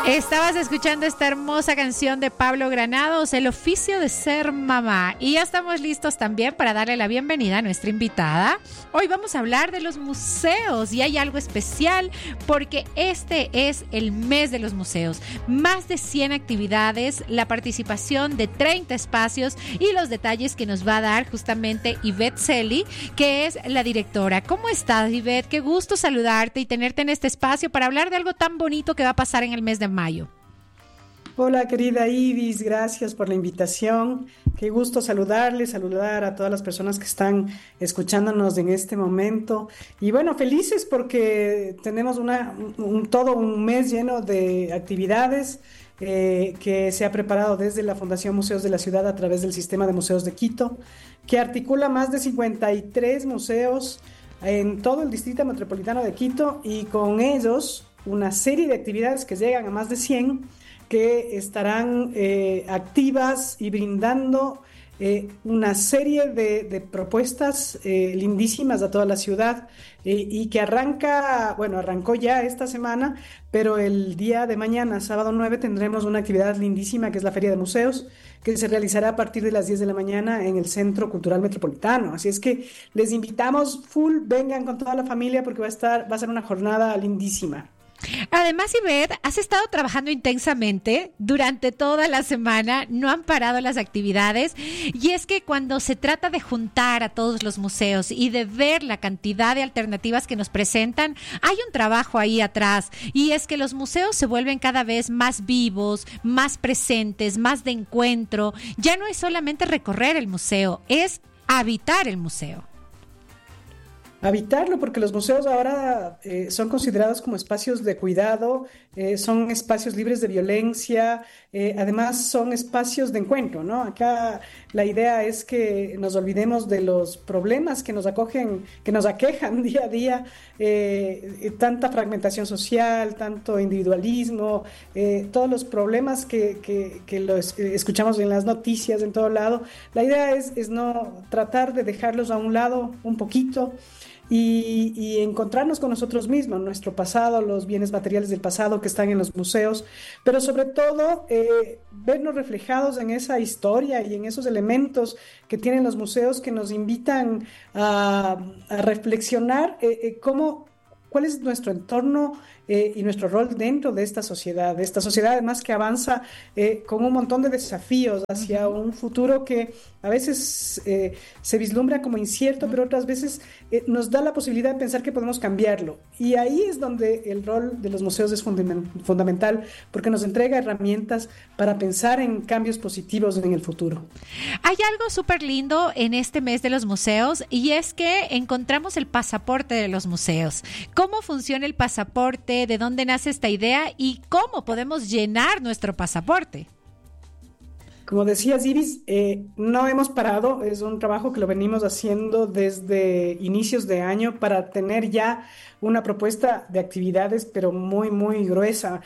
Estabas escuchando esta hermosa canción de Pablo Granados, El oficio de ser mamá. Y ya estamos listos también para darle la bienvenida a nuestra invitada. Hoy vamos a hablar de los museos y hay algo especial porque este es el mes de los museos. Más de 100 actividades, la participación de 30 espacios y los detalles que nos va a dar justamente Ivette Celi, que es la directora. ¿Cómo estás, Ivette? Qué gusto saludarte y tenerte en este espacio para hablar de algo tan bonito que va a pasar en el mes de mayo. Hola querida Ivis, gracias por la invitación. Qué gusto saludarles, saludar a todas las personas que están escuchándonos en este momento. Y bueno, felices porque tenemos todo un mes lleno de actividades que se ha preparado desde la Fundación Museos de la Ciudad a través del Sistema de Museos de Quito, que articula más de 53 museos en todo el Distrito Metropolitano de Quito y con ellos una serie de actividades que llegan a más de 100 que estarán activas y brindando una serie de propuestas lindísimas a toda la ciudad y que arrancó ya esta semana, pero el día de mañana, sábado 9, tendremos una actividad lindísima que es la Feria de Museos, que se realizará a partir de las 10 de la mañana en el Centro Cultural Metropolitano. Así es que les invitamos vengan con toda la familia porque va a ser una jornada lindísima. Además, Ivette, has estado trabajando intensamente durante toda la semana, no han parado las actividades y es que cuando se trata de juntar a todos los museos y de ver la cantidad de alternativas que nos presentan, hay un trabajo ahí atrás y es que los museos se vuelven cada vez más vivos, más presentes, más de encuentro. Ya no es solamente recorrer el museo, es habitar el museo. Habitarlo, porque los museos ahora son considerados como espacios de cuidado, son espacios libres de violencia, además son espacios de encuentro, ¿no? Acá la idea es que nos olvidemos de los problemas que nos aquejan día a día, tanta fragmentación social, tanto individualismo, todos los problemas que los escuchamos en las noticias en todo lado. La idea es no tratar de dejarlos a un lado un poquito y encontrarnos con nosotros mismos, nuestro pasado, los bienes materiales del pasado que están en los museos, pero sobre todo vernos reflejados en esa historia y en esos elementos que tienen los museos que nos invitan a reflexionar cuál es nuestro entorno y nuestro rol dentro de esta sociedad además que avanza con un montón de desafíos hacia un futuro que a veces se vislumbra como incierto, pero otras veces nos da la posibilidad de pensar que podemos cambiarlo. Y ahí es donde el rol de los museos es fundamental, porque nos entrega herramientas para pensar en cambios positivos en el futuro. Hay algo súper lindo en este mes de los museos y es que encontramos el pasaporte de los museos. ¿Cómo funciona el pasaporte? ¿De dónde nace esta idea? ¿Y cómo podemos llenar nuestro pasaporte? Como decías, Iris, no hemos parado, es un trabajo que lo venimos haciendo desde inicios de año para tener ya una propuesta de actividades, pero muy, muy gruesa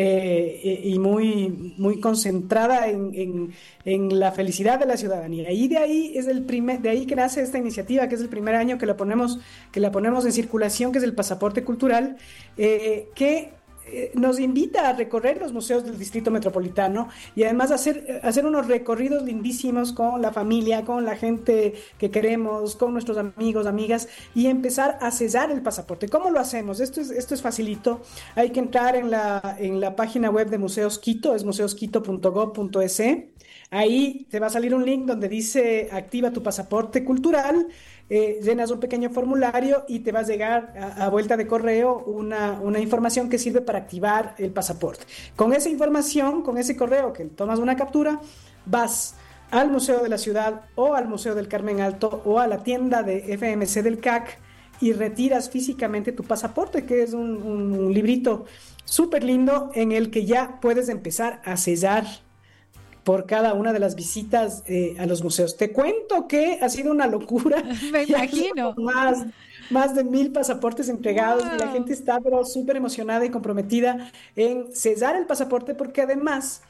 y muy, muy concentrada en la felicidad de la ciudadanía. Y de ahí que nace esta iniciativa, que es el primer año que la ponemos en circulación, que es el pasaporte cultural, que nos invita a recorrer los museos del Distrito Metropolitano y además hacer unos recorridos lindísimos con la familia, con la gente que queremos, con nuestros amigos, amigas y empezar a sellar el pasaporte. ¿Cómo lo hacemos? Esto es facilito. Hay que entrar en la página web de Museos Quito, es museosquito.gov.es. Ahí te va a salir un link donde dice activa tu pasaporte cultural, llenas un pequeño formulario y te va a llegar a vuelta de correo una información que sirve para activar el pasaporte. Con esa información, con ese correo que tomas una captura, vas al Museo de la Ciudad o al Museo del Carmen Alto o a la tienda de FMC del CAC y retiras físicamente tu pasaporte, que es un librito súper lindo en el que ya puedes empezar a sellar por cada una de las visitas a los museos. Te cuento que ha sido una locura. Me imagino. Más de 1,000 pasaportes entregados. Wow. Y la gente está pero súper emocionada y comprometida en sellar el pasaporte porque además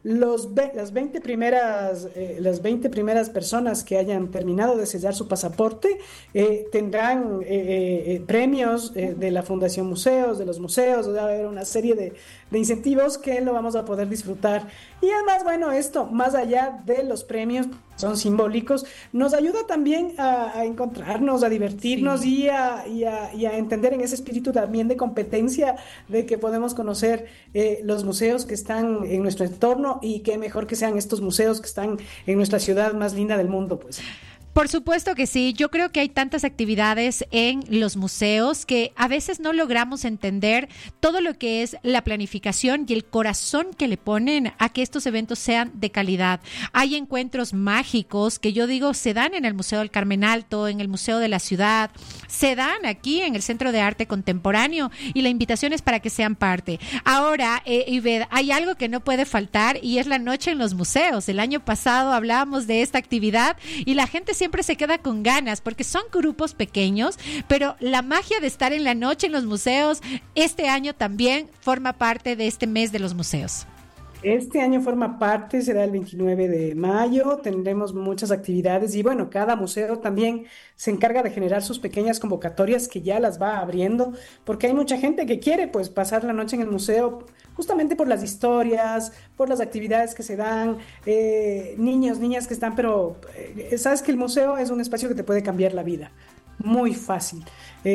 las 20 primeras personas que hayan terminado de sellar su pasaporte tendrán premios de la Fundación Museos, de los museos, va a haber una serie de incentivos que lo vamos a poder disfrutar. Y además, bueno, esto, más allá de los premios, son simbólicos, nos ayuda también a encontrarnos, a divertirnos, sí, y a entender en ese espíritu también de competencia, de que podemos conocer los museos que están en nuestro entorno, y qué mejor que sean estos museos que están en nuestra ciudad más linda del mundo, pues. Por supuesto que sí. Yo creo que hay tantas actividades en los museos que a veces no logramos entender todo lo que es la planificación y el corazón que le ponen a que estos eventos sean de calidad. Hay encuentros mágicos que yo digo se dan en el Museo del Carmen Alto, en el Museo de la Ciudad, se dan aquí en el Centro de Arte Contemporáneo, y la invitación es para que sean parte. Ahora, Ivette, hay algo que no puede faltar y es la noche en los museos. El año pasado hablábamos de esta actividad y la gente siempre se queda con ganas porque son grupos pequeños, pero la magia de estar en la noche en los museos este año también forma parte de este mes de los museos. Este año forma parte, será el 29 de mayo, tendremos muchas actividades y bueno, cada museo también se encarga de generar sus pequeñas convocatorias que ya las va abriendo, porque hay mucha gente que quiere pues pasar la noche en el museo justamente por las historias, por las actividades que se dan, niños, niñas que están, pero sabes que el museo es un espacio que te puede cambiar la vida, muy fácil,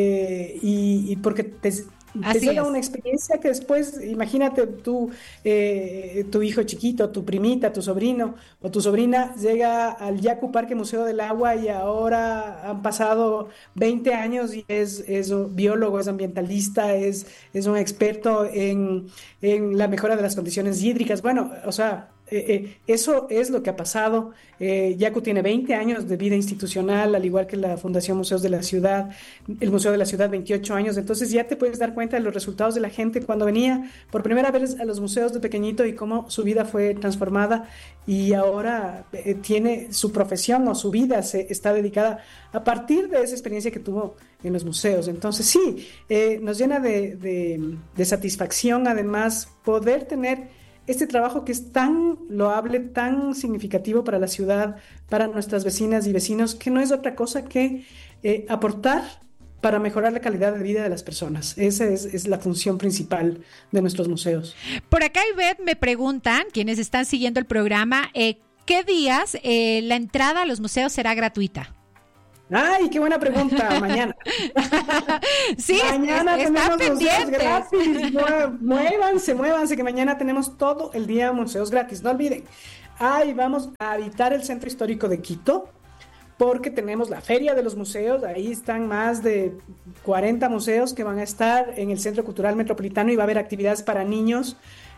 y porque te llega una experiencia que después, imagínate tu hijo chiquito, tu primita, tu sobrino o tu sobrina llega al Yaku Parque Museo del Agua y ahora han pasado 20 años y es un biólogo, es ambientalista, es un experto en la mejora de las condiciones hídricas. Bueno, o sea, eso es lo que ha pasado. Yaku tiene 20 años de vida institucional, al igual que la Fundación Museos de la Ciudad, el Museo de la Ciudad 28 años, entonces ya te puedes dar cuenta de los resultados de la gente cuando venía por primera vez a los museos de pequeñito y cómo su vida fue transformada y ahora tiene su profesión o su vida se está dedicada a partir de esa experiencia que tuvo en los museos. Entonces sí, nos llena de satisfacción además poder tener este trabajo que es tan loable, tan significativo para la ciudad, para nuestras vecinas y vecinos, que no es otra cosa que aportar para mejorar la calidad de vida de las personas. Esa es la función principal de nuestros museos. Por acá, Ivette, me preguntan, quienes están siguiendo el programa, ¿qué días la entrada a los museos será gratuita? ¡Ay, qué buena pregunta! Mañana. Sí, mañana tenemos museos gratis. Muévanse, que mañana tenemos todo el día museos gratis. No olviden. Vamos a habitar el Centro Histórico de Quito, porque tenemos la Feria de los Museos. Ahí están más de 40 museos que van a estar en el Centro Cultural Metropolitano y va a haber actividades para niños.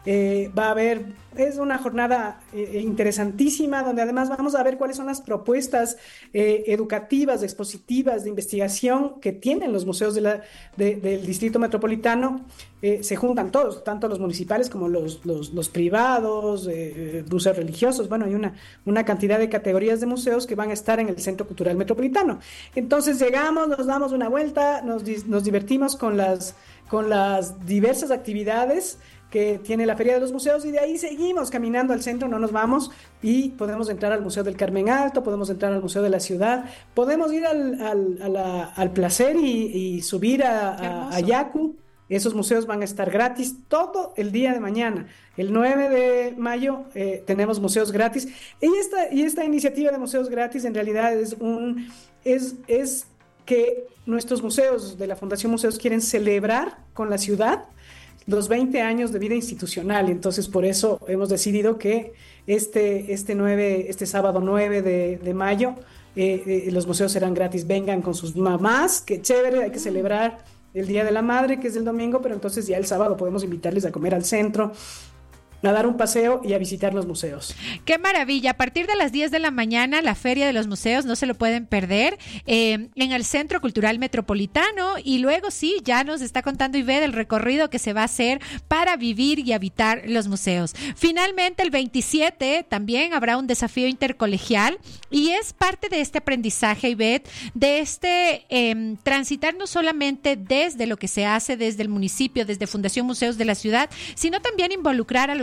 Es una jornada interesantísima donde además vamos a ver cuáles son las propuestas educativas, expositivas, de investigación que tienen los museos del Distrito Metropolitano. Se juntan todos, tanto los municipales como los privados, museos religiosos. Bueno, hay una cantidad de categorías de museos que van a estar en el Centro Cultural Metropolitano. Entonces llegamos, nos damos una vuelta, nos divertimos con las diversas actividades que tiene la Feria de los Museos y de ahí seguimos caminando al centro, no nos vamos y podemos entrar al Museo del Carmen Alto, podemos entrar al Museo de la Ciudad, podemos ir al Placer y subir a Yaku. Esos museos van a estar gratis todo el día de mañana. El 9 de mayo tenemos museos gratis y esta iniciativa de museos gratis en realidad es que nuestros museos de la Fundación Museos quieren celebrar con la ciudad los 20 años de vida institucional. Entonces, por eso hemos decidido que este sábado 9 de mayo, los museos serán gratis. Vengan con sus mamás, qué chévere, hay que celebrar el Día de la Madre, que es el domingo, pero entonces ya el sábado podemos invitarles a comer al centro, a dar un paseo y a visitar los museos. ¡Qué maravilla! A partir de las 10 de la mañana, la Feria de los Museos, no se lo pueden perder, en el Centro Cultural Metropolitano, y luego sí, ya nos está contando Ivette el recorrido que se va a hacer para vivir y habitar los museos. Finalmente, el 27 también habrá un desafío intercolegial, y es parte de este aprendizaje, Ivette, de transitar no solamente desde lo que se hace desde el municipio, desde Fundación Museos de la Ciudad, sino también involucrar a los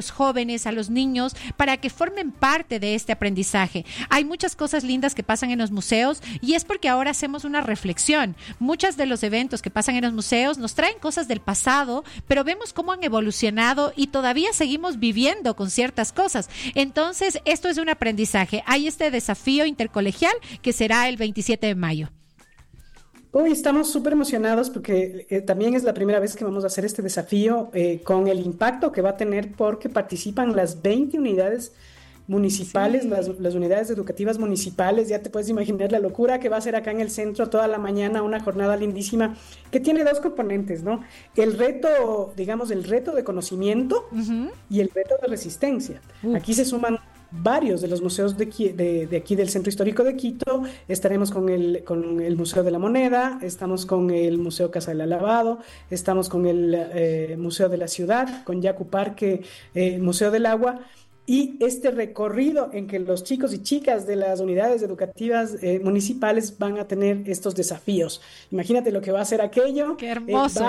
los jóvenes, a los niños, para que formen parte de este aprendizaje. Hay muchas cosas lindas que pasan en los museos y es porque ahora hacemos una reflexión. Muchos de los eventos que pasan en los museos nos traen cosas del pasado, pero vemos cómo han evolucionado y todavía seguimos viviendo con ciertas cosas. Entonces, esto es un aprendizaje. Hay este desafío intercolegial que será el 27 de mayo. Hoy estamos súper emocionados porque también es la primera vez que vamos a hacer este desafío con el impacto que va a tener porque participan las 20 unidades municipales, sí. las unidades educativas municipales. Ya te puedes imaginar la locura que va a ser acá en el centro toda la mañana, una jornada lindísima que tiene dos componentes, ¿no? El reto, digamos, el reto de conocimiento y el reto de resistencia. Aquí se suman varios de los museos de aquí del Centro Histórico de Quito. Estaremos con el Museo de la Moneda, estamos con el Museo Casa del Alabado, estamos con el Museo de la Ciudad, con Yacu Parque, Museo del Agua. Y este recorrido en que los chicos y chicas de las unidades educativas municipales van a tener estos desafíos. Imagínate lo que va a ser aquello. ¡Qué hermoso!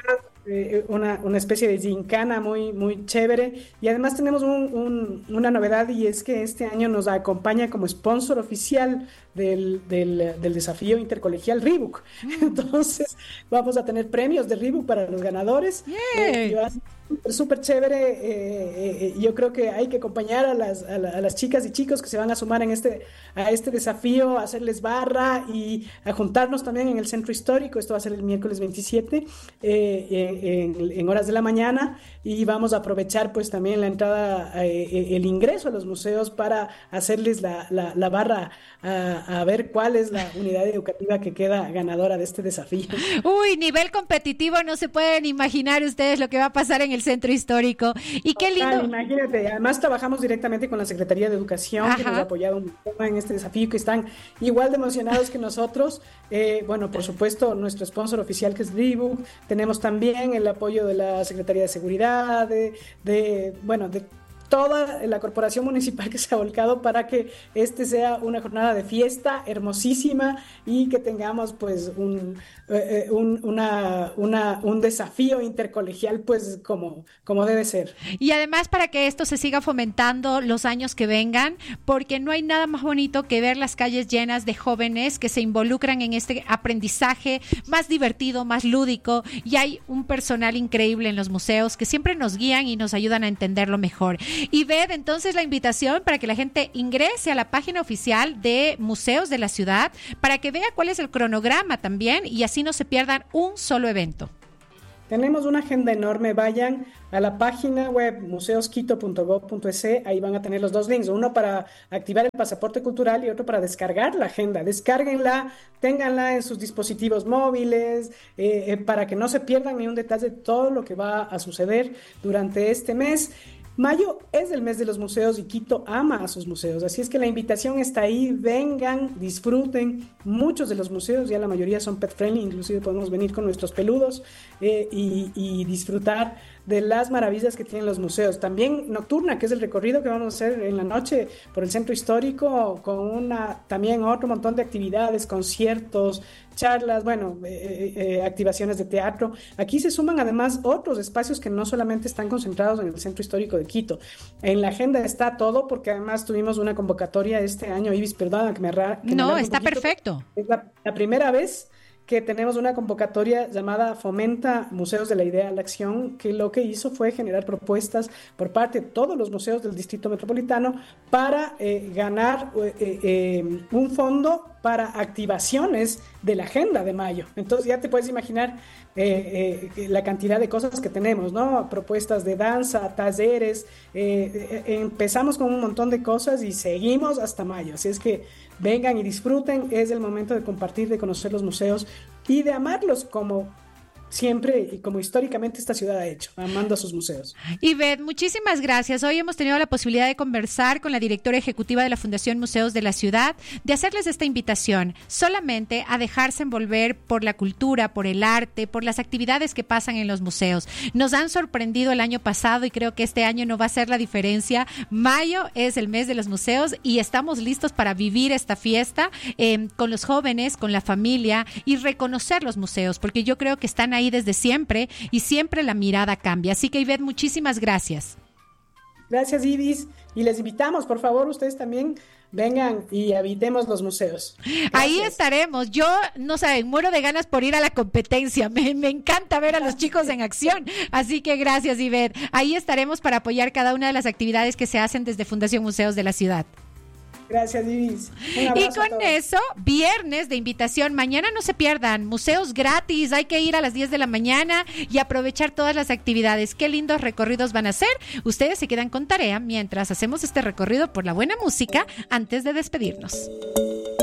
Una especie de gincana muy, muy chévere. Y además tenemos una novedad, y es que este año nos acompaña como sponsor oficial del desafío intercolegial Reebok. Entonces vamos a tener premios de Reebok para los ganadores. Súper chévere. Yo creo que hay que acompañar a las chicas y chicos que se van a sumar a este desafío, a hacerles barra y a juntarnos también en el centro histórico. Esto va a ser el miércoles 27 en horas de la mañana, y vamos a aprovechar pues también la entrada, el ingreso a los museos para hacerles la barra a ver cuál es la unidad educativa que queda ganadora de este desafío. Uy, nivel competitivo, no se pueden imaginar ustedes lo que va a pasar en el centro histórico. Y qué lindo. Imagínate, además trabajamos directamente con la Secretaría de Educación, que nos ha apoyado un montón en este desafío, que están igual de emocionados que nosotros. Bueno, por supuesto, nuestro sponsor oficial, que es Reebok. Tenemos también el apoyo de la Secretaría de Seguridad, de toda la corporación municipal que se ha volcado para que este sea una jornada de fiesta hermosísima y que tengamos pues un desafío intercolegial pues como debe ser. Y además para que esto se siga fomentando los años que vengan, porque no hay nada más bonito que ver las calles llenas de jóvenes que se involucran en este aprendizaje más divertido, más lúdico, y hay un personal increíble en los museos que siempre nos guían y nos ayudan a entenderlo mejor. Y ved entonces la invitación para que la gente ingrese a la página oficial de Museos de la Ciudad para que vea cuál es el cronograma también y así no se pierdan un solo evento. Tenemos una agenda enorme. Vayan a la página web museosquito.gov.es, ahí van a tener los dos links, uno para activar el pasaporte cultural y otro para descargar la agenda. Descárguenla, ténganla en sus dispositivos móviles, para que no se pierdan ni un detalle de todo lo que va a suceder durante este mes. Mayo es el mes de los museos y Quito ama a sus museos, así es que la invitación está ahí. Vengan, disfruten. Muchos de los museos, ya la mayoría son pet friendly, inclusive podemos venir con nuestros peludos y disfrutar de las maravillas que tienen los museos. También Nocturna, que es el recorrido que vamos a hacer en la noche por el centro histórico, con también otro montón de actividades, conciertos, charlas, activaciones de teatro. Aquí se suman además otros espacios que no solamente están concentrados en el centro histórico de Quito. En la agenda está todo, porque además tuvimos una convocatoria este año. Ibis, perdona que me No, está perfecto. Es la primera vez que tenemos una convocatoria llamada Fomenta Museos de la Idea a la Acción, que lo que hizo fue generar propuestas por parte de todos los museos del Distrito Metropolitano para ganar un fondo para activaciones de la agenda de mayo. Entonces ya te puedes imaginar la cantidad de cosas que tenemos, ¿no? Propuestas de danza, talleres, empezamos con un montón de cosas y seguimos hasta mayo, así es que vengan y disfruten. Es el momento de compartir, de conocer los museos y de amarlos como siempre y como históricamente esta ciudad ha hecho, amando a sus museos. Ivette, muchísimas gracias. Hoy hemos tenido la posibilidad de conversar con la directora ejecutiva de la Fundación Museos de la Ciudad, de hacerles esta invitación solamente a dejarse envolver por la cultura, por el arte, por las actividades que pasan en los museos. Nos han sorprendido el año pasado y creo que este año no va a ser la diferencia. Mayo es el mes de los museos y estamos listos para vivir esta fiesta con los jóvenes, con la familia y reconocer los museos, porque yo creo que están ahí desde siempre y siempre la mirada cambia. Así que Ivette, muchísimas gracias. Gracias, Iris. Y les invitamos, por favor, ustedes también vengan y habitemos los museos. Gracias. Ahí estaremos. Yo, no saben, muero de ganas por ir a la competencia. Me encanta ver a los chicos en acción. Así que gracias, Ivette. Ahí estaremos para apoyar cada una de las actividades que se hacen desde Fundación Museos de la Ciudad. Gracias, Iris. Y con eso, viernes de invitación. Mañana no se pierdan, museos gratis. Hay que ir a las 10 de la mañana y aprovechar todas las actividades. Qué lindos recorridos van a ser. Ustedes se quedan con tarea mientras hacemos este recorrido por la buena música antes de despedirnos.